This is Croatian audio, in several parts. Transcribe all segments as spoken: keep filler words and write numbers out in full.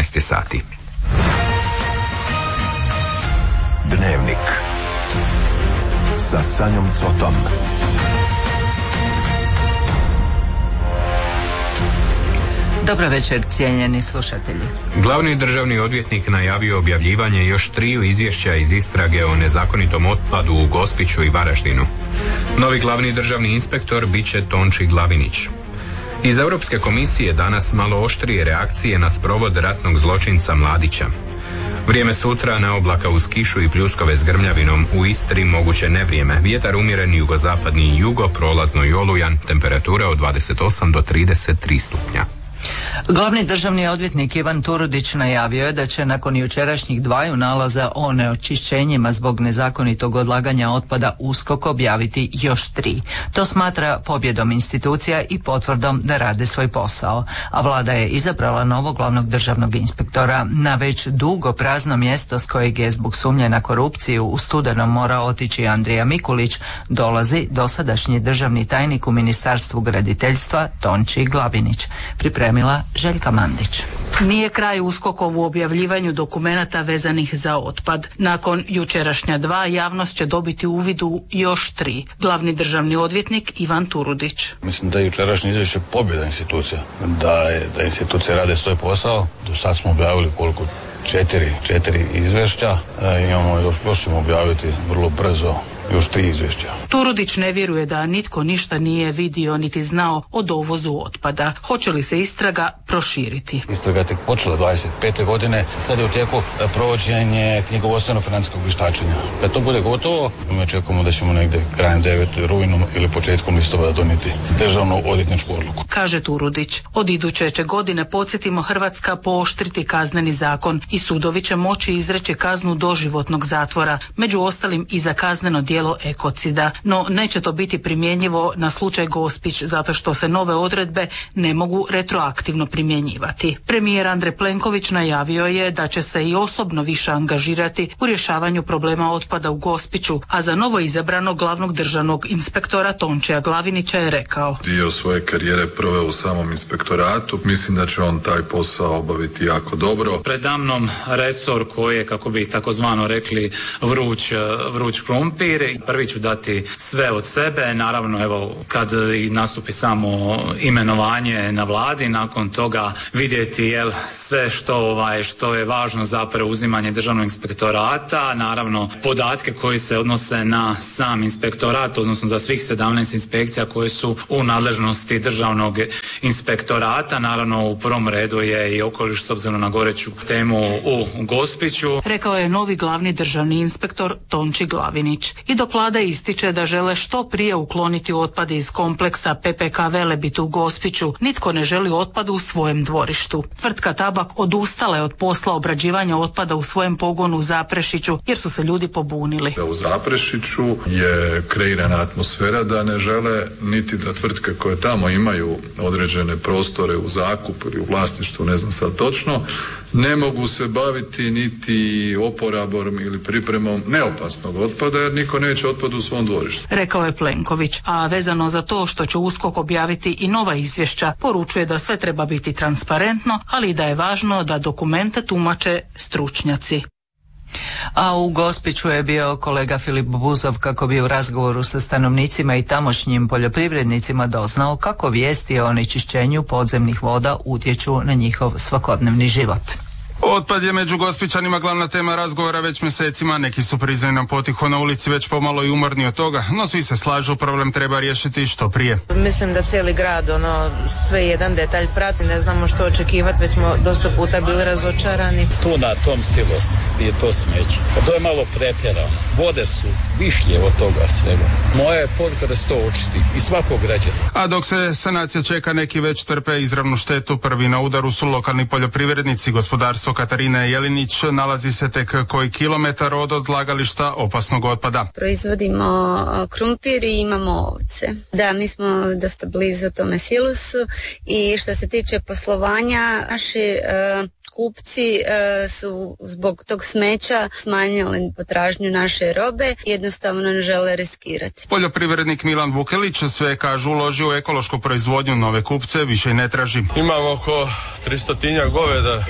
četrnaest sati. Dnevnik sa Sanjom Cotom. Dobro večer, cijenjeni slušatelji. Glavni državni odvjetnik najavio objavljivanje još triju izvješća iz istrage o nezakonitom otpadu u Gospiću i Varaždinu. Novi glavni državni inspektor bit će Tonči Glavinić. Iz Europske komisije danas malo oštrije reakcije na sprovod ratnog zločinca Mladića. Vrijeme sutra na oblaka uz kišu i pljuskove s grmljavinom, u Istri moguće nevrijeme, vjetar umjeren jugozapadni i jugo, prolazno i olujan, temperatura od dvadeset osam do trideset tri stupnja. Glavni državni odvjetnik Ivan Turudić najavio je da će nakon jučerašnjih dvaju nalaza o neočišćenjima zbog nezakonitog odlaganja otpada USKOK objaviti još tri. To smatra pobjedom institucija i potvrdom da rade svoj posao. A vlada je izabrala novog glavnog državnog inspektora. Na već dugo prazno mjesto s kojeg je zbog sumnje na korupciju u studenom morao otići Andrija Mikulić dolazi dosadašnji državni tajnik u Ministarstvu graditeljstva Tonči Glavinić. Pripremila Željka Mandić. Nije kraj USKOK-ovu objavljivanju dokumenata vezanih za otpad. Nakon jučerašnja dva, javnost će dobiti uvid u još tri. Glavni državni odvjetnik Ivan Turudić. Mislim da je jučerašnje izvješće pobjeda institucija. Da, je, da institucije rade svoj posao. Do sad smo objavili koliko? Četiri, četiri izvješća. E, imamo još, još ćemo objaviti vrlo brzo još tri izvješća. Turudić ne vjeruje da nitko ništa nije vidio niti znao o dovozu otpada. Hoće li se istraga proširiti? Istraga je tek počela dvadeset pete godine, sad je u tijeku provođenje knjigovodstveno-financijskog vještačenja. Kad to bude gotovo, mi očekujemo da ćemo negdje krajem devetog rujna ili početkom listopada donijeti državnu odvjetničku odluku. Kaže Turudić, od iduće će godine, podsjetimo, Hrvatska pooštriti kazneni zakon i sudovi će moći izreći kaznu doživotnog zatvora, među ostalim i za kazneno djelo ekocida. No neće to biti primjenjivo na slučaj Gospić zato što se nove odredbe ne mogu retroaktivno primjenjivati. Premijer Andrej Plenković najavio je da će se i osobno više angažirati u rješavanju problema otpada u Gospiću, a za novo izabranog glavnog državnog inspektora Tončija Glavinića je rekao: dio svoje karijere proveo u samom inspektoratu, mislim da će on taj posao obaviti jako dobro. Predamnom resor koji je, kako bi takozvano rekli, vruć, vruć krumpir. Prvi ću dati sve od sebe, naravno evo kad i nastupi samo imenovanje na vladi, nakon toga vidjeti jel sve što ovaj što je važno za preuzimanje državnog inspektorata, naravno podatke koji se odnose na sam inspektorat, odnosno za svih sedamnaest inspekcija koje su u nadležnosti državnog inspektorata, naravno u prvom redu je i okoliš s obzirom na goreću temu u Gospiću. Rekao je novi glavni državni inspektor Tonči Glavinić. I dok vlada ističe da žele što prije ukloniti otpad iz kompleksa P P K Velebit u Gospiću, nitko ne želi otpad u svojem dvorištu. Tvrtka Tabak odustala je od posla obrađivanja otpada u svojem pogonu u Zaprešiću jer su se ljudi pobunili. U Zaprešiću je kreirana atmosfera da ne žele niti da tvrtke koje tamo imaju određene prostore u zakupu ili u vlasništvu, ne znam sad točno, ne mogu se baviti niti oporabom ili pripremom neopasnog otpada jer niko neće otpad u svom dvorištu. Rekao je Plenković, a vezano za to što će USKOK objaviti i nova izvješća, poručuje da sve treba biti transparentno, ali i da je važno da dokumente tumače stručnjaci. A u Gospiću je bio kolega Filip Buzov kako bi u razgovoru sa stanovnicima i tamošnjim poljoprivrednicima doznao kako vijesti o onečišćenju podzemnih voda utječu na njihov svakodnevni život. Otpad je među Gospićanima glavna tema razgovora već mjesecima, neki su priznani nam potiho na ulici već pomalo i umorni od toga, no svi se slažu, problem treba riješiti što prije. Mislim da cijeli grad, ono, sve jedan detalj prati, ne znamo što očekivati, već smo dosta puta bili razočarani. Tu na tom silos gdje je to smeće, pa to je malo pretjerano, vode su višlje od toga svega. Moja je poruka da se to očisti i svakog građana. A dok se sanacija čeka, neki već trpe izravnu štetu. Prvi na udaru su lokalni poljoprivrednici. Gospodarstvo Katarina Jelinić nalazi se tek koji kilometar od odlagališta opasnog otpada. Proizvodimo krumpir i imamo ovce. Da, mi smo dosta blizu tome silusu i što se tiče poslovanja, naši uh, kupci uh, su zbog tog smeća smanjili potražnju naše robe, jednostavno ne žele riskirati. Poljoprivrednik Milan Vukelić sve kažu uloži u ekološku proizvodnju, nove kupce više i ne traži. Imamo oko tristotinjak goveda,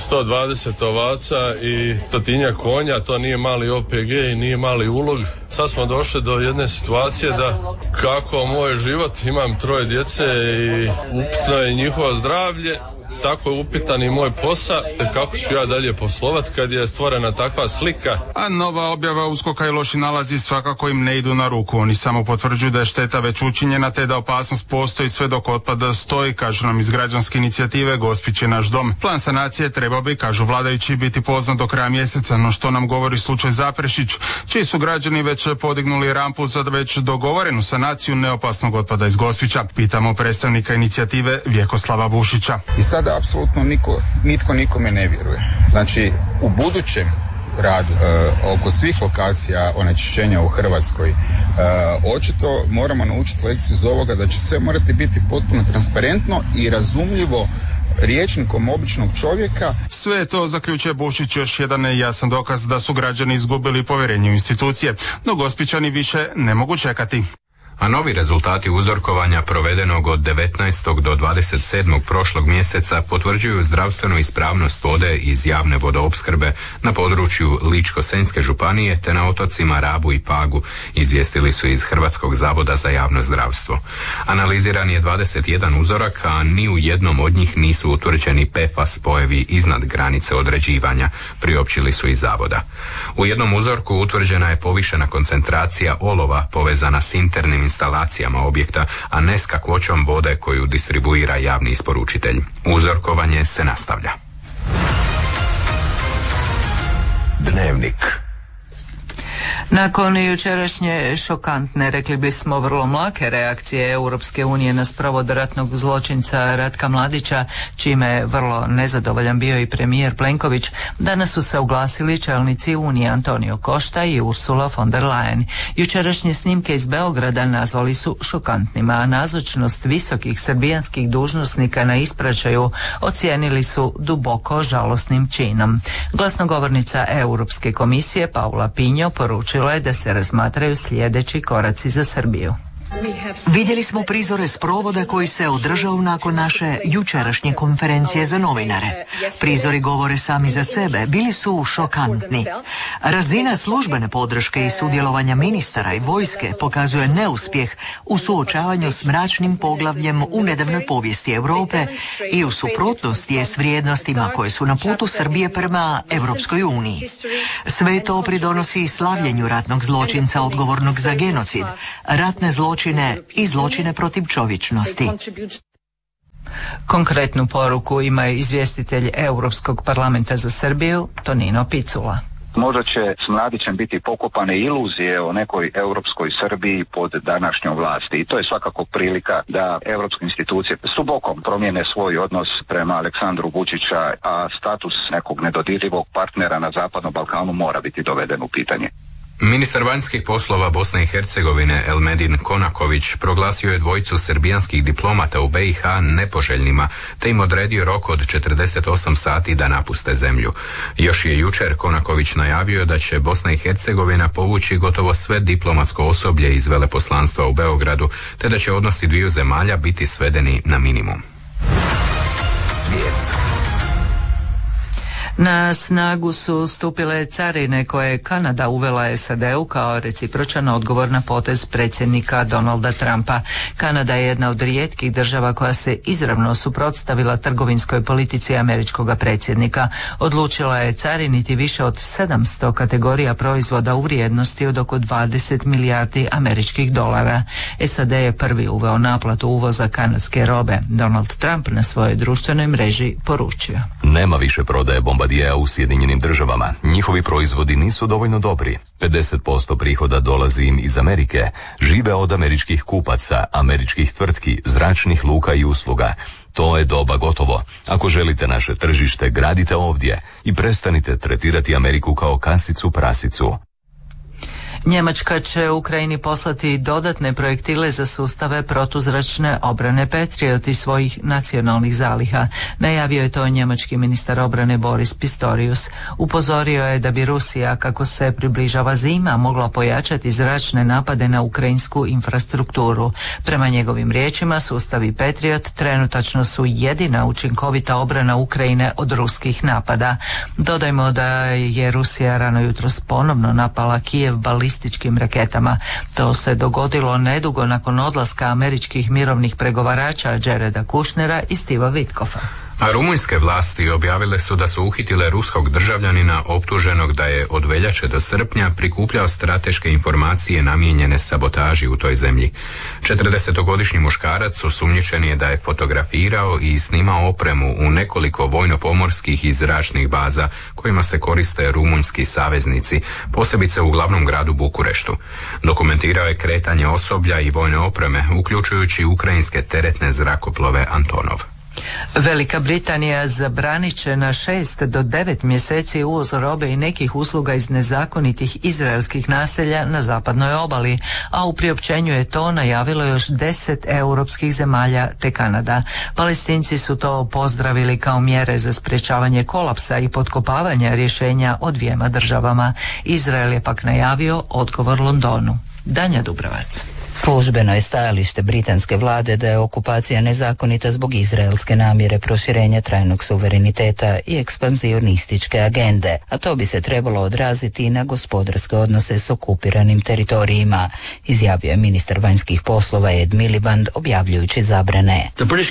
sto dvadeset ovaca i stotinjak konja, to nije mali O P G i nije mali ulog. Sad smo došli do jedne situacije da kako moj život, imam troje djece i upitno je njihovo zdravlje, tako je upitan i moj posao, kako ću ja dalje poslovat kad je stvorena takva slika. A nova objava USKOK-a i loši nalazi svakako im ne idu na ruku. Oni samo potvrđuju da je šteta već učinjena te da opasnost postoji sve dok otpad stoji, kažu nam iz građanske inicijative Gospić je naš dom. Plan sanacije trebao bi, kažu vladajući, biti poznat do kraja mjeseca, no što nam govori slučaj Zaprešić, čiji su građani već podignuli rampu za već dogovorenu sanaciju neopasnog otpada iz Gospića. Pitamo predstavnika inicijative Vjekoslava Bušića. I sada apsolutno niko, nitko nikome ne vjeruje. Znači, u budućem radu e, oko svih lokacija onečišćenja u Hrvatskoj e, očito moramo naučiti lekciju iz ovoga da će sve morati biti potpuno transparentno i razumljivo rječnikom običnog čovjeka. Sve to, zaključuje Bušić, još jedan jasan dokaz da su građani izgubili povjerenje u institucije, no Gospićani više ne mogu čekati. A novi rezultati uzorkovanja provedenog od devetnaestog do dvadeset sedmog prošlog mjeseca potvrđuju zdravstvenu ispravnost vode iz javne vodoopskrbe na području Ličko-senjske županije te na otocima Rabu i Pagu, izvijestili su iz Hrvatskog zavoda za javno zdravstvo. Analiziran je dvadeset jedan uzorak, a ni u jednom od njih nisu utvrđeni P F A S spojevi iznad granice određivanja, priopćili su iz zavoda. U jednom uzorku utvrđena je povišena koncentracija olova povezana s internim instalacijama objekta, a ne s kakvoćom vode koju distribuira javni isporučitelj. Uzorkovanje se nastavlja. Dnevnik. Nakon jučerašnje šokantne, rekli bismo vrlo mlake reakcije Europske unije na sprovod ratnog zločinca Ratka Mladića, čime je vrlo nezadovoljan bio i premijer Plenković, danas su se oglasili čelnici Unije Antonio Costa i Ursula von der Leyen. Jučerašnje snimke iz Beograda nazvali su šokantnima, a nazočnost visokih srbijanskih dužnosnika na ispraćaju ocijenili su duboko žalosnim činom. Glasnogovornica Europske komisije Paula Pinjo poručila je da se razmatraju sljedeći koraci za Srbiju. Vidjeli smo prizore sprovoda koji se održao nakon naše jučerašnje konferencije za novinare. Prizori govore sami za sebe, bili su šokantni. Razina službene podrške i sudjelovanja ministara i vojske pokazuje neuspjeh u suočavanju s mračnim poglavljem u nedavnoj povijesti Europe i u suprotnosti je s vrijednostima koje su na putu Srbije prema Europskoj uniji. Sve to pridonosi slavljenju ratnog zločinca odgovornog za genocid, ratne zločine i zločine protiv čovječnosti. Konkretnu poruku ima izvjestitelj Europskog parlamenta za Srbiju, Tonino Picula. Možda će s Mladićem biti pokopane iluzije o nekoj europskoj Srbiji pod današnjom vlasti i to je svakako prilika da europske institucije subokom promijene svoj odnos prema Aleksandru Vučića, a status nekog nedodirljivog partnera na Zapadnom Balkanu mora biti doveden u pitanje. Ministar vanjskih poslova Bosne i Hercegovine Elmedin Konaković proglasio je dvojicu srbijanskih diplomata u B i H nepoželjnima, te im odredio rok od četrdeset osam sati da napuste zemlju. Još je jučer Konaković najavio da će Bosna i Hercegovina povući gotovo sve diplomatsko osoblje iz veleposlanstva u Beogradu, te da će odnosi dviju zemalja biti svedeni na minimum. Svijet. Na snagu su stupile carine koje je Kanada uvela S A D-u kao recipročan odgovor na potez predsjednika Donalda Trumpa. Kanada je jedna od rijetkih država koja se izravno suprotstavila trgovinskoj politici američkog predsjednika. Odlučila je cariniti više od sedamsto kategorija proizvoda u vrijednosti od oko dvadeset milijardi američkih dolara. S A D je prvi uveo naplatu uvoza kanadske robe. Donald Trump na svojoj društvenoj mreži poručio: Nema više prodaje bombardijera u Sjedinjenim državama. Njihovi proizvodi nisu dovoljno dobri. pedeset posto prihoda dolazi im iz Amerike. Žive od američkih kupaca, američkih tvrtki, zračnih luka i usluga. To je doba gotovo. Ako želite naše tržište, gradite ovdje i prestanite tretirati Ameriku kao kasicu prasicu. Njemačka će Ukrajini poslati dodatne projektile za sustave protuzračne obrane Patriot iz svojih nacionalnih zaliha. Najavio je to njemački ministar obrane Boris Pistorius. Upozorio je da bi Rusija, kako se približava zima, mogla pojačati zračne napade na ukrajinsku infrastrukturu. Prema njegovim riječima, sustavi Patriot trenutačno su jedina učinkovita obrana Ukrajine od ruskih napada. Dodajmo da je Rusija rano jutros ponovno napala Kijev balističkim raketama. To se dogodilo nedugo nakon odlaska američkih mirovnih pregovarača Jareda Kushnera i Stiva Witkoffa. A rumunjske vlasti objavile su da su uhitile ruskog državljanina optuženog da je od veljače do srpnja prikupljao strateške informacije namijenjene sabotaži u toj zemlji. četrdesetogodišnji muškarac osumnjičen je da je fotografirao i snimao opremu u nekoliko vojno-pomorskih i zračnih baza kojima se koriste rumunjski saveznici, posebice u glavnom gradu Bukureštu. Dokumentirao je kretanje osoblja i vojne opreme, uključujući ukrajinske teretne zrakoplove Antonov. Velika Britanija zabranit će na šest do devet mjeseci uvoz robe i nekih usluga iz nezakonitih izraelskih naselja na zapadnoj obali, a u priopćenju je to najavilo još deset europskih zemalja te Kanada. Palestinci su to pozdravili kao mjere za sprječavanje kolapsa i potkopavanja rješenja o dvijema državama. Izrael je pak najavio odgovor Londonu. Danja Dubravac. Službeno je stajalište britanske vlade da je okupacija nezakonita zbog izraelske namjere proširenja trajnog suvereniteta i ekspanzionističke agende, a to bi se trebalo odraziti i na gospodarske odnose s okupiranim teritorijima, izjavio je ministar vanjskih poslova Ed Miliband objavljujući zabrane.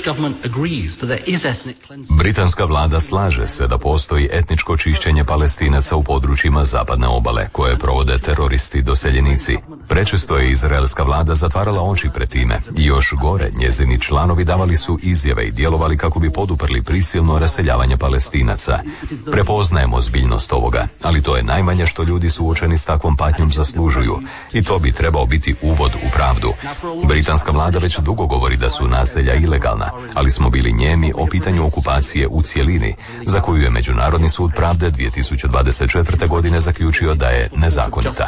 Britanska vlada slaže se da postoji etničko čišćenje Palestinaca u područjima zapadne obale koje provode teroristi doseljenici. Prečesto je izraelska vlada zatvarala oči pred time i još gore njezini članovi davali su izjave i djelovali kako bi poduprli prisilno raseljavanje Palestinaca. Prepoznajemo ozbiljnost ovoga, ali to je najmanje što ljudi suočeni s takvom patnjom zaslužuju i to bi trebao biti uvod u pravdu. Britanska vlada već dugo govori da su naselja ilegalna, ali smo bili njemi o pitanju okupacije u cjelini, za koju je Međunarodni sud pravde dvije tisuće dvadeset četvrte. godine zaključio da je nezakonita.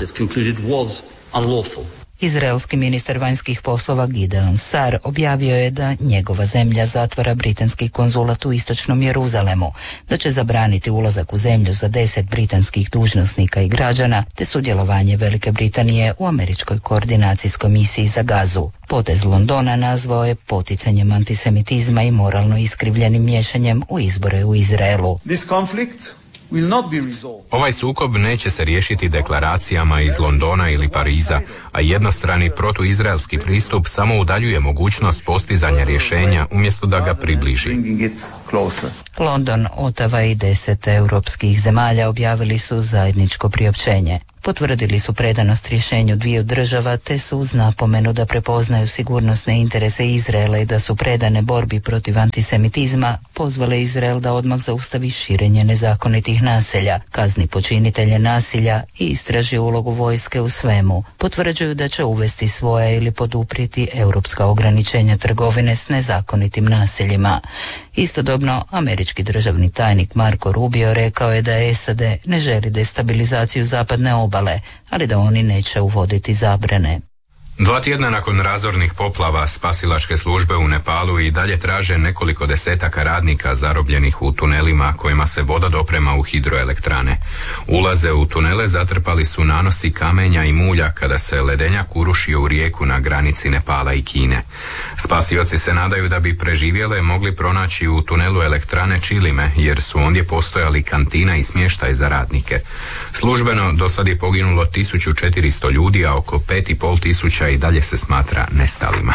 Izraelski ministar vanjskih poslova Gideon Sar objavio je da njegova zemlja zatvara britanski konzulat u istočnom Jeruzalemu, da će zabraniti ulazak u zemlju za deset britanskih dužnosnika i građana, te sudjelovanje Velike Britanije u američkoj koordinacijskoj misiji za Gazu. Potez Londona nazvao je poticanjem antisemitizma i moralno iskrivljenim miješanjem u izbore u Izraelu. This conflict Ovaj sukob neće se riješiti deklaracijama iz Londona ili Pariza, a jednostrani protuizraelski pristup samo udaljuje mogućnost postizanja rješenja umjesto da ga približi. London, Ottawa i deset europskih zemalja objavili su zajedničko priopćenje. Potvrdili su predanost rješenju dviju država te su uz napomenu da prepoznaju sigurnosne interese Izraela i da su predane borbi protiv antisemitizma pozvale Izrael da odmah zaustavi širenje nezakonitih naselja, kazni počinitelje nasilja i istraži ulogu vojske u svemu. Potvrđuju da će uvesti svoja ili poduprijeti europska ograničenja trgovine s nezakonitim naseljima. Istodobno, američki državni tajnik Marco Rubio rekao je da S A D ne želi destabilizaciju zapadne obale, ali da oni neće uvoditi zabrane. Dva tjedna nakon razornih poplava spasilačke službe u Nepalu i dalje traže nekoliko desetaka radnika zarobljenih u tunelima kojima se voda doprema u hidroelektrane. Ulaze u tunele zatrpali su nanosi kamenja i mulja kada se ledenjak urušio u rijeku na granici Nepala i Kine. Spasioci se nadaju da bi preživjele mogli pronaći u tunelu elektrane Čilime, jer su ondje postojali kantina i smještaj za radnike. Službeno do sad je poginulo tisuću četiristo ljudi, a oko pet i pol tisuća i dalje se smatra nestalima.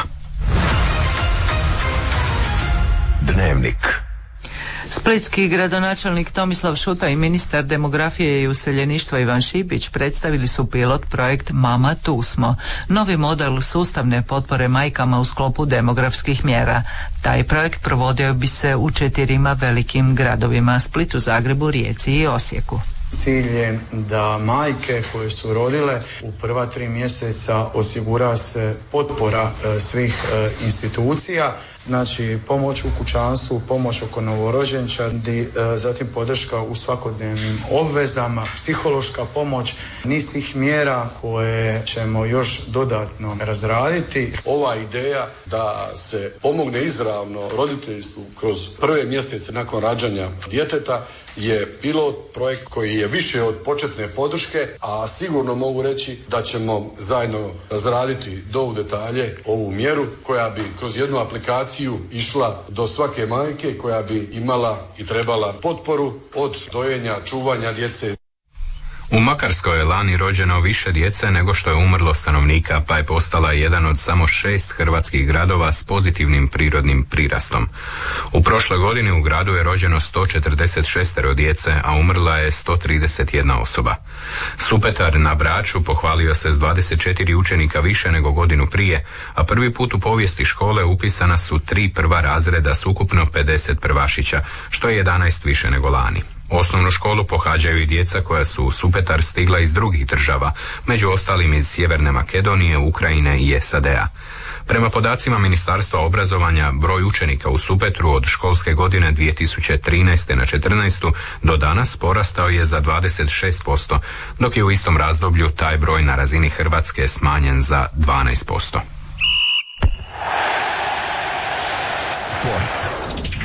Dnevnik. Splitski gradonačelnik Tomislav Šuta i ministar demografije i useljeništva Ivan Šipić predstavili su pilot projekt Mama tu smo, novi model sustavne potpore majkama u sklopu demografskih mjera. Taj projekt provodio bi se u četirima velikim gradovima: Splitu, Zagrebu, Rijeci i Osijeku. Cilj je da majke koje su rodile u prva tri mjeseca osigura se potpora e, svih e, institucija. znači pomoć u kućanstvu, pomoć oko novorođenčadi, zatim podrška u svakodnevnim obvezama, psihološka pomoć, niz tih mjera koje ćemo još dodatno razraditi. Ova ideja da se pomogne izravno roditeljstvu kroz prve mjesece nakon rađanja djeteta je pilot projekt koji je više od početne podrške, a sigurno mogu reći da ćemo zajedno razraditi do u detalje ovu mjeru koja bi kroz jednu aplikaciju išla do svake majke koja bi imala i trebala potporu od dojenja, čuvanja djece. U Makarskoj je lani rođeno više djece nego što je umrlo stanovnika, pa je postala jedan od samo šest hrvatskih gradova s pozitivnim prirodnim prirastom. U prošloj godini u gradu je rođeno sto četrdeset šest djece, a umrla je sto trideset jedna osoba. Supetar na Braču pohvalio se s dvadeset četiri učenika više nego godinu prije, a prvi put u povijesti škole upisana su tri prva razreda s ukupno pedeset prvašića, što je jedanaest više nego lani. Osnovnu školu pohađaju i djeca koja su u Supetar stigla iz drugih država, među ostalim iz Sjeverne Makedonije, Ukrajine i S A D-a. Prema podacima Ministarstva obrazovanja, broj učenika u Supetru od školske godine dvije tisuće trinaeste na četrnaestu do danas porastao je za dvadeset šest posto, dok je u istom razdoblju taj broj na razini Hrvatske smanjen za dvanaest posto. Sport.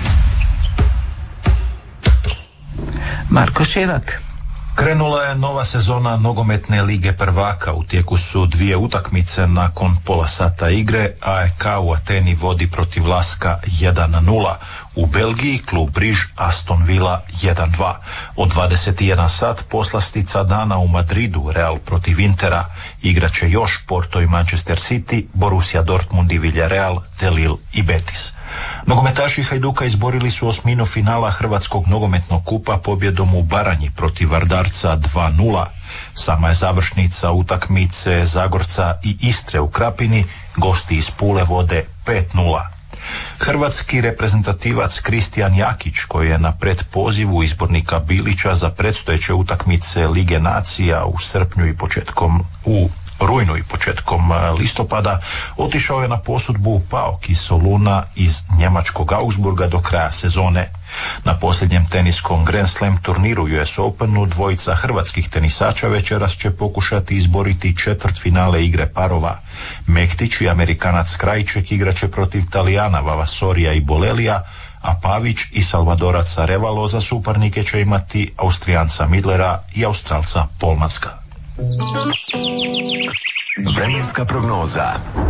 Marko Ševak. Krenula je nova sezona nogometne lige prvaka. U tijeku su dvije utakmice nakon pola sata igre. A E K u Ateni vodi protiv Laska jedan nula. U Belgiji klub Briž Aston Villa jedan dva. Od dvadeset jedan sat poslastica dana u Madridu Real protiv Intera. Igraće još Porto i Manchester City, Borussia Dortmund i Villarreal, te Lille i Betis. Nogometaši Hajduka izborili su osminu finala Hrvatskog nogometnog kupa pobjedom u Baranji protiv Vardarca dva nula. Sama je završnica utakmice Zagorca i Istre u Krapini, gosti iz Pule vode pet nula. Hrvatski reprezentativac Kristijan Jakić, koji je na predpozivu izbornika Bilića za predstojeće utakmice Lige nacija u srpnju i početkom u rujnu i početkom listopada, otišao je na posudbu u P A O K iz Soluna iz njemačkog Augsburga do kraja sezone. Na posljednjem teniskom Grand Slam turniru U S Openu dvojica hrvatskih tenisača večeras će pokušati izboriti četvrt finale igre parova. Mektić i Amerikanac Krajček igraće protiv Talijana Vavasorija i Bolelija, a Pavić i Salvadorac Arevalo za suparnike će imati Austrijanca Midlera i Australca Polmanska. Vremenska prognoza.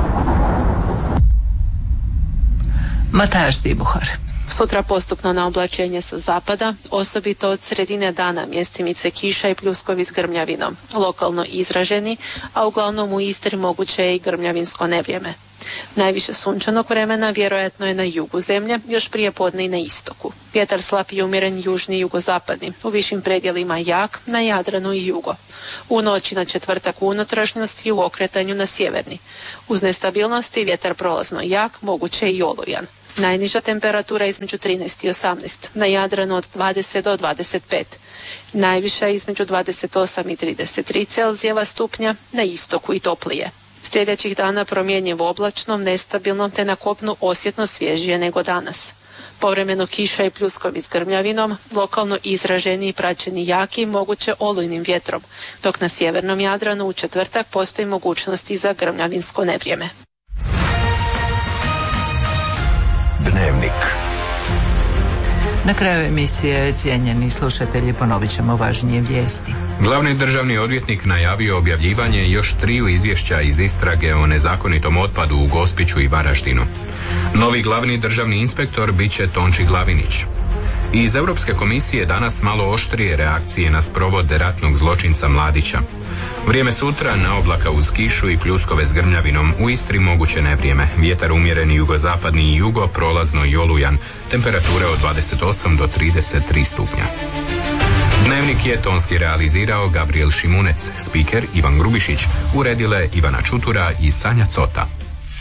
Mataš Dibuhar. Sutra postupno na oblačenje sa zapada, osobito od sredine dana mjestimice kiša i pljuskovi s grmljavinom, lokalno izraženi, a uglavnom u Istri moguće je i grmljavinsko nevrijeme. Najviše sunčanog vremena vjerojatno je na jugu zemlje, još prije podne i na istoku. Vjetar slab i umjeren južni i jugozapadni, u višim predjelima jak, na Jadranu i jugo. U noći na četvrtak u unutrašnjosti i u okretanju na sjeverni. Uz nestabilnosti vjetar prolazno jak, moguće i olujan. Najniža temperatura između trinaest i osamnaest, na Jadranu od dvadeset do dvadeset pet. Najviša između dvadeset osam i trideset tri Celzijeva stupnja, na istoku i toplije. Sljedećih dana promjenjivo oblačno, nestabilno te na kopnu osjetno svježije nego danas. Povremeno kiša i pljuskovi s grmljavinom, lokalno izraženi i praćeni jakim, moguće olujnim vjetrom, dok na sjevernom Jadranu u četvrtak postoji mogućnosti za grmljavinsko nevrijeme. Dnevnik. Na kraju emisije, cijenjeni slušatelji, ponovit ćemo važnije vijesti. Glavni državni odvjetnik najavio objavljivanje još triju izvješća iz istrage o nezakonitom otpadu u Gospiću i Varaždinu. Novi glavni državni inspektor bit će Tonči Glavinić. Iz Europske komisije danas malo oštrije reakcije na sprovod ratnog zločinca Mladića. Vrijeme sutra na oblaka uz kišu i pljuskove s grmljavinom, u Istri moguće nevrijeme. Vjetar umjereni jugozapadni i jugo, prolazno i olujan. Temperature od dvadeset osam do trideset tri stupnja. Dnevnik je tonski realizirao Gabriel Šimunec, spiker Ivan Grubišić, uredile Ivana Čutura i Sanja Cota.